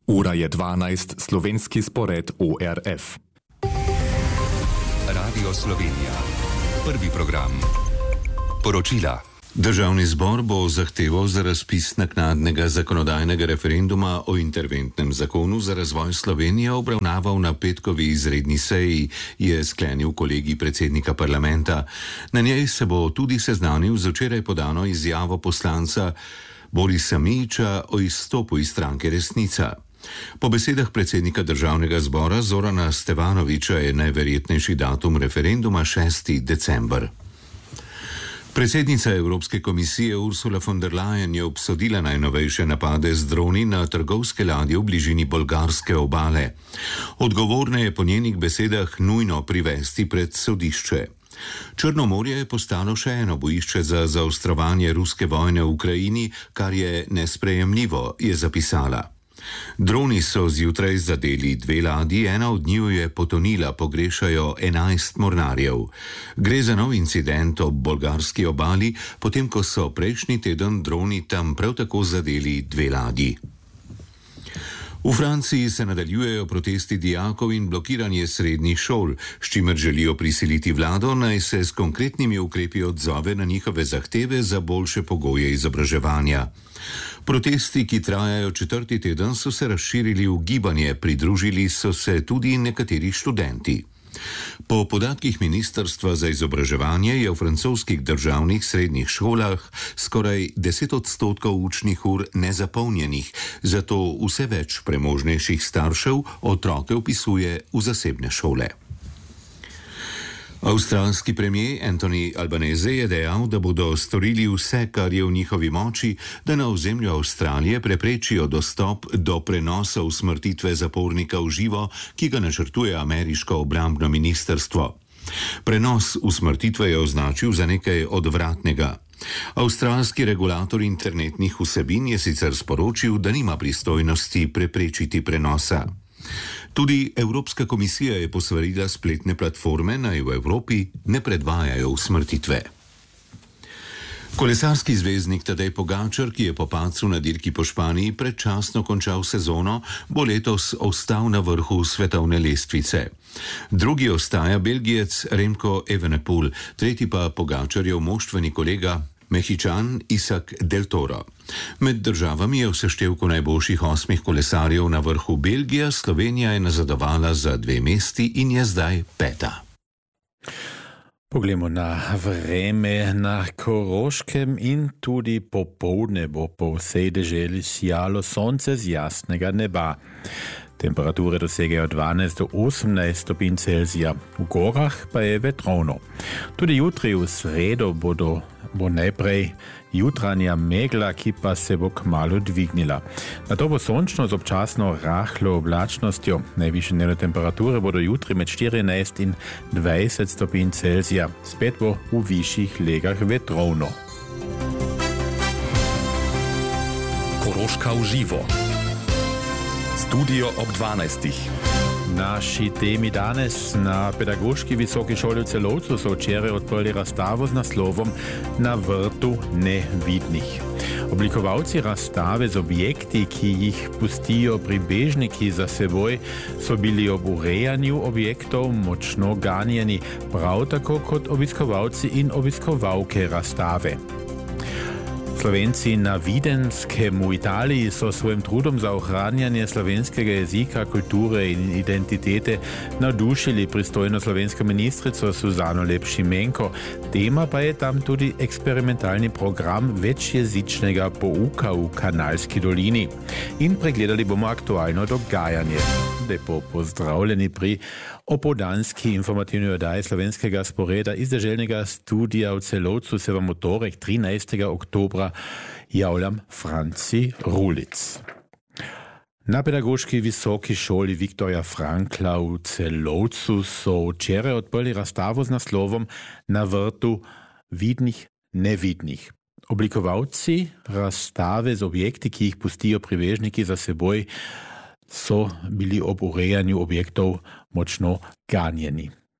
Ura je 12, slovenski spored ORF. Radio Slovenija. Prvi program. Poročila. Državni zbor bo zahteval za razpis naknadnega zakonodajnega referenduma o interventnem zakonu za razvoj Slovenije obravnaval na petkovi izredni seji, je sklenil kolegij predsednika parlamenta. Na njej se bo tudi seznanil z včeraj podano izjavo poslanca Borisa Mijića o izstopu iz stranke Resnica. Po besedah predsednika državnega zbora Zorana Stevanovića je najverjetnejši datum referenduma 6. december. Predsednica Evropske komisije Ursula von der Leyen je obsodila najnovejše napade z droni na trgovske ladje v bližini bolgarske obale. Odgovorne je po njenih besedah nujno privesti pred sodišče. Črno morje je postalo še eno bojišče za zaostrovanje ruske vojne v Ukrajini, kar je nesprejemljivo, je zapisala. Droni so zjutraj zadeli 2 ladji, ena od njiju je potonila, pogrešajo 11 mornarjev. Gre za nov incident ob bolgarski obali, potem ko so prejšnji teden droni tam prav tako zadeli 2 ladji. V Franciji se nadaljujejo protesti dijakov in blokiranje srednjih šol, s čimer želijo prisiliti vlado, naj se s konkretnimi ukrepi odzove na njihove zahteve za boljše pogoje izobraževanja. Protesti, ki trajajo 4. teden, so se razširili v gibanje, pridružili so se tudi nekateri študenti. Po podatkih Ministrstva za izobraževanje je v francoskih državnih srednjih šolah skoraj 10% učnih ur nezapolnjenih, zato vse več premožnejših staršev otroke vpisuje v zasebne šole. Avstralski premier Anthony Albanese je dejal, da bodo storili vse, kar je v njihovi moči, da na ozemlju Avstralije preprečijo dostop do prenosa usmrtitve zapornika v živo, ki ga načrtuje ameriško obrambno ministrstvo. Prenos usmrtitve je označil za nekaj odvratnega. Avstralski regulator internetnih vsebin je sicer sporočil, da nima pristojnosti preprečiti prenosa. Tudi Evropska komisija je posvarila spletne platforme, naj v Evropi ne predvajajo usmrtitve. Kolesarski zvezdnik Tadej Pogačar, ki je po padcu na dirki po Španiji predčasno končal sezono, bo letos ostal na vrhu svetovne lestvice. Drugi ostaja Belgijec Remco Evenepoel, tretji pa Pogačarjev moštveni kolega Mehičan Isak Del Toro. Med državami je v seštevku najboljših 8 kolesarjev na vrhu Belgija, Slovenija je nazadovala za 2 mesti in je zdaj 5. Poglejmo na vreme na Koroškem in tudi popoldne bo po vsej deželi sijalo sonce z jasnega neba. Temperature dosegajo 12 do 18 stopinj Celzija, v gorah pa je vetrovno. Tudi jutri v sredo bo najprej jutranja megla, ki pa se bo kmalu dvignila. Nato bo sončno z občasno rahlo oblačnostjo. Najvišje dnevne temperature bodo jutri med 14 in 20 stopinj Celzija. Spet bo v višjih legah vetrovno. Koroška v živo. Studio ob 12. Naši temi danes na Pedagoški visoki šoli v Celovcu so včeraj odprli razstavo z naslovom Na vrtu nevidnih. Oblikovalci razstave z objekti, ki jih pustijo pribežniki za seboj, so bili ob urejanju objektov močno ganjeni, prav tako kot obiskovalci in obiskovalke razstave. Slovenci na Videnskem v Italiji so svojim trudom za ohranjanje slovenskega jezika, kulture in identitete navdušili pristojno slovensko ministrico Suzano Lep Šimenko. Tema pa je tam tudi eksperimentalni program večjezičnega pouka v Kanalski dolini. In pregledali bomo aktualno dogajanje. Lepo pozdravljeni pri opoldanski informativni oddaji slovenskega sporeda iz deželnega studia v Celovcu. Se vam v torek 13. oktobra javljam Franci Rulic. Na Pedagoški visoki šoli Viktorja Frankla v Celovcu so včeraj odprli razstavo z naslovom Na vrtu vidnih nevidnih. Oblikovalci razstave z objekti, ki jih pustijo pribežniki za seboj, so bili ob urejanju objektov močno ganjeni.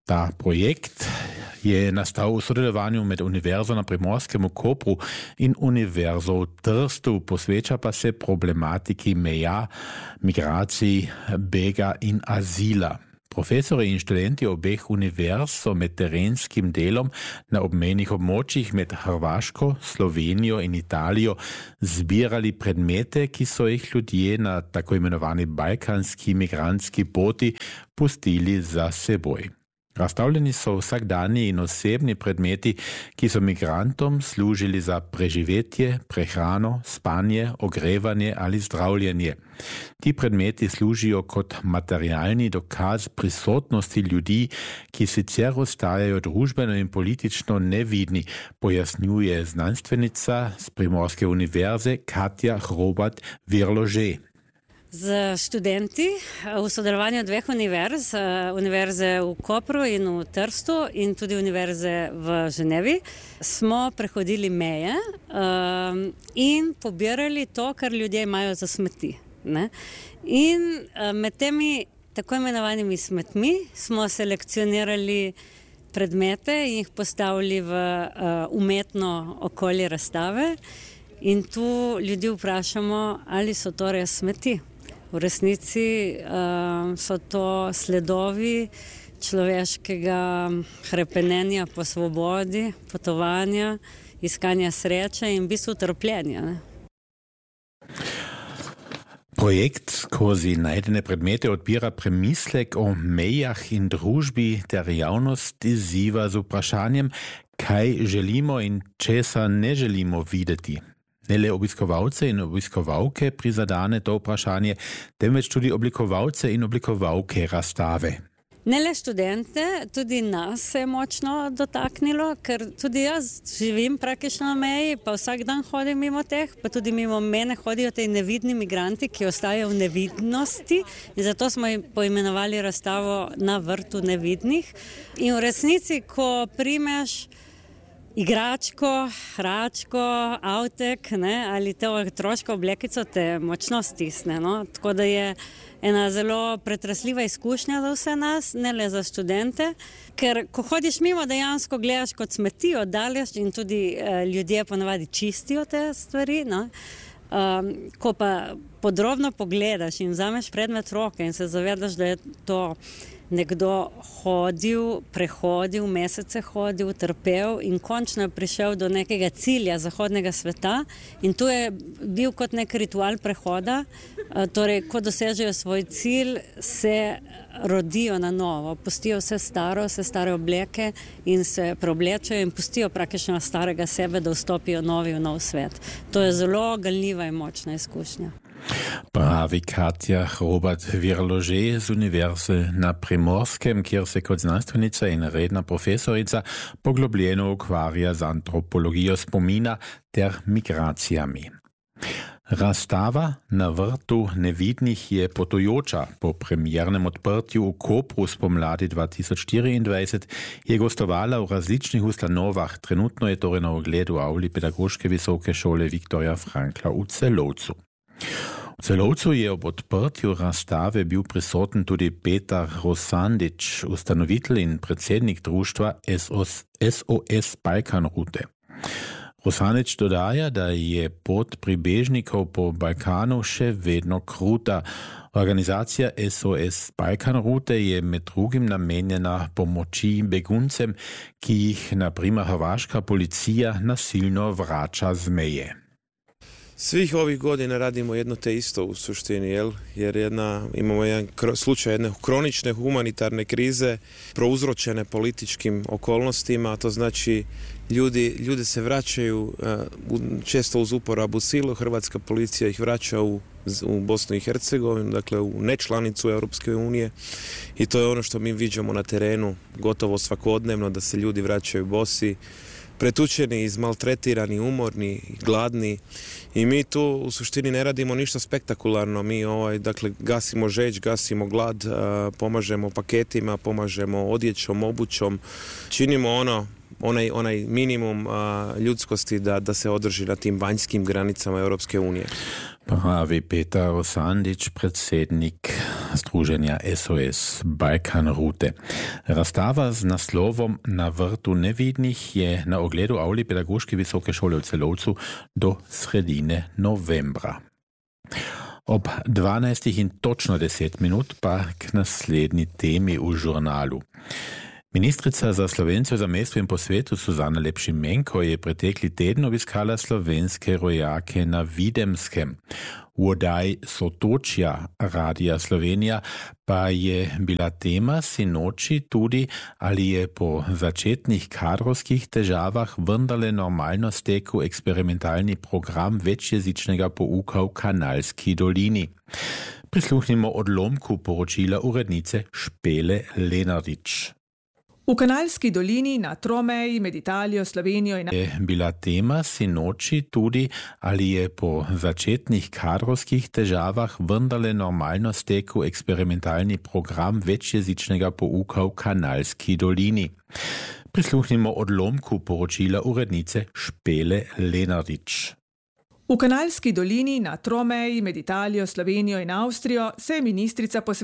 Ta projekt je nastal v sodelovanju med Univerzo na Primorskem v Kopru in Univerzo v Trstu, posveča pa se problematiki meja, migracij, bega in azila. Profesori in študenti obeh univerz so med terenskim delom na obmejnih območjih med Hrvaško, Slovenijo in Italijo zbirali predmete, ki so jih ljudje na tako imenovani balkanski migrantski poti pustili za seboj. Razstavljeni so vsakdanji in osebni predmeti, ki so migrantom služili za preživetje, prehrano, spanje, ogrevanje ali zdravljenje. Ti predmeti služijo kot materialni dokaz prisotnosti ljudi, ki sicer ostajajo družbeno in politično nevidni, pojasnjuje znanstvenica z Primorske univerze Katja Hrobat-Virlože. Z študenti v sodelovanju dveh univerz, Univerze v Kopru in v Trstu in tudi Univerze v Ženevi, smo prehodili meje in pobirali to, kar ljudje imajo za smeti. Ne? In med temi tako imenovanimi smetmi smo selekcionirali predmete in jih postavili v umetno okolje razstave in tu ljudi vprašamo, ali so to res smeti. V resnici so to sledovi človeškega hrepenenja po svobodi, potovanja, iskanja sreče in v bistvu trpljenja. Ne? Projekt skozi najdene predmete odpira premislek o mejah in družbi ter javnost izziva z vprašanjem, kaj želimo in česa ne želimo videti. Ne le obiskovalce in obiskovalke prizadene to vprašanje, temveč tudi oblikovalce in oblikovalke razstave. Ne le študente, tudi nas se je močno dotaknilo, ker tudi jaz živim praktično na meji, pa vsak dan hodim mimo teh, pa tudi mimo mene hodijo te nevidni migranti, ki ostajajo v nevidnosti in zato smo poimenovali razstavo Na vrtu nevidnih. In v resnici, ko primeš igračko, hračko, avtek, ne, ali te otroško oblekico, te močno stisne. No? Tako da je ena zelo pretresljiva izkušnja za vse nas, ne le za študente, ker ko hodiš mimo, dejansko gledaš kot smeti, oddaljaš in tudi ljudje ponavadi čistijo te stvari. No? Ko pa podrobno pogledaš in vzameš predmet v roke in se zavedaš, da je to nekdo hodil, prehodil, mesece hodil, trpel in končno je prišel do nekega cilja zahodnega sveta in tu je bil kot nek ritual prehoda, torej ko dosežejo svoj cilj, se rodijo na novo, pustijo vse stare obleke in se preoblečajo in pustijo praktično starega sebe, da vstopijo novi v nov svet. To je zelo ganljiva in močna izkušnja. Pravi Katja Hrobat-Virlože z Univerze na Primorskem, kjer se kot znanstvenica in redna profesorica poglobljeno ukvarja z antropologijo spomina ter migracijami. Razstava Na vrtu nevidnih je potujoča. Po premiernem odprtju v Kopru spomladi 2024 je gostovala v različnih ustanovah. Trenutno je torej na ogledu v avli Pedagoške visoke šole Viktorja Frankla v Celovcu. V Celovcu je ob odprtju razstave bil prisoten tudi Petar Rosandič, ustanovitelj in predsednik društva SOS Balkanroute. Rosandič dodaja, da je pot pribežnikov po Balkanu še vedno kruta. Organizacija SOS Balkanroute je med drugim namenjena pomoči beguncem, ki jih na primer hrvaška policija nasilno vraća z meje. Svih ovih godina radimo jedno te isto u suštini, jer imamo jedan slučaj jedne kronične humanitarne krize prouzročene političkim okolnostima, a to znači ljudi se vraćaju često uz uporabu silu, hrvatska policija ih vraća u Bosnu i Hercegovinu, dakle u nečlanicu Europske unije i to je ono što mi viđamo na terenu gotovo svakodnevno, da se ljudi vraćaju bosi, pretučeni, izmaltretirani, umorni, gladni i mi tu u suštini ne radimo ništa spektakularno. Mi dakle gasimo žeđ, gasimo glad, pomažemo paketima, pomažemo odjećom, obućom, činimo onaj minimum ljudskosti da se održi na tim vanjskim granicama Europske unije. Pravi Petar Rosandič, predsednik združenja SOS Balkanroute. Razstava z naslovom Na vrtu nevidnih je na ogledu avli Pedagoške visoke šole v Celovcu do sredine novembra. Ob 12 in točno 10 minut pa k naslednji temi v žurnalu. Ministrica za Slovence v zamestju in po svetu Suzana Lepšimenko je pretekli teden obiskala slovenske rojake na Videmskem. V oddaji Sotočja Radia Slovenija pa je bila tema sinoči tudi, ali je po začetnih kadrovskih težavah vendarle normalno stekel eksperimentalni program večjezičnega pouka v Kanalski dolini. Prisluhnimo odlomku poročila urednice Špele Lenardič. V Kanalski dolini na tromeji med Italijo, Slovenijo in je bila tema sinoči tudi, ali je po začetnih kadrovskih težavah vendarle normalno stekel eksperimentalni program večjezičnega pouka v Kanalski dolini. Prisluhnimo odlomku poročila urednice Špele Lenardič. V Kanalski dolini na tromeji med Italijo, Slovenijo in Avstrijo se je ministrica